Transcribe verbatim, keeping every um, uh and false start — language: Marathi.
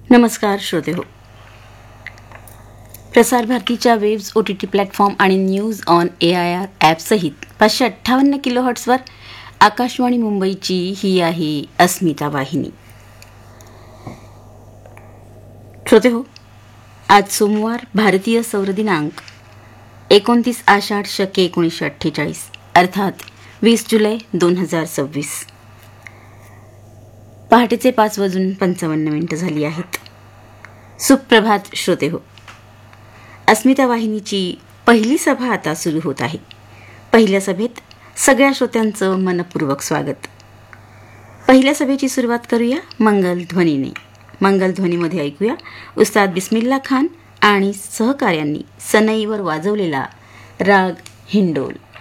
नमस्कार श्रोते हो. प्रसार भारतीच्या waves O T T platform आणि news on A I R ॲपसहित पाचशे अठ्ठावन्न किलो हर्ट्सवर आकाशवाणी मुंबईची ही आहे अस्मिता वाहिनी. श्रोते हो, आज सोमवार, भारतीय सौर दिनांक एकोणतीस आषाढ शके एकोणीसशे अठ्ठेचाळीस अर्थात वीस जुलै दोन हजार सव्वीस. पहाटेचे पाच वाजून पंचावन्न मिनिटं झाली आहेत. सुप्रभात श्रोते हो. अस्मिता वाहिनीची पहिली सभा आता सुरू होत आहे. पहिल्या सभेत सगळ्या श्रोत्यांचं मनपूर्वक स्वागत. पहिल्या सभेची सुरुवात करूया मंगल ध्वनीने. मंगल ध्वनीमध्ये ऐकूया उस्ताद बिस्मिल्ला खान आणि सहकार्यांनी सनईवर वाजवलेला राग हिंडोल.